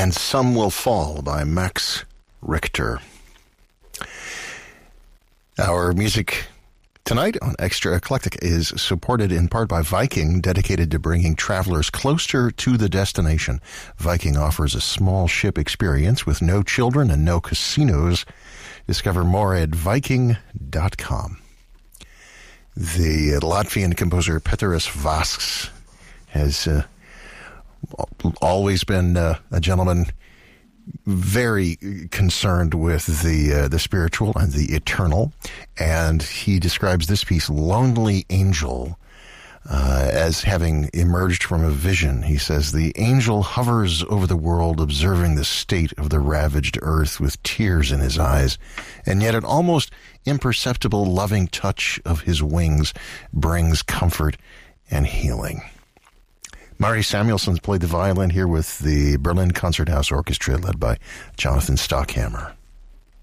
And Some Will Fall by Max Richter. Our music tonight on Extra Eclectic is supported in part by Viking, dedicated to bringing travelers closer to the destination. Viking offers a small ship experience with no children and no casinos. Discover more at Viking.com. The Latvian composer Peteris Vasks has always been a gentleman very concerned with the spiritual and the eternal, and he describes this piece, Lonely Angel, as having emerged from a vision. He says, the angel hovers over the world, observing the state of the ravaged earth with tears in his eyes, and yet an almost imperceptible loving touch of his wings brings comfort and healing. Mari Samuelson's played the violin here with the Berlin Concerthouse Orchestra, led by Jonathan Stockhammer.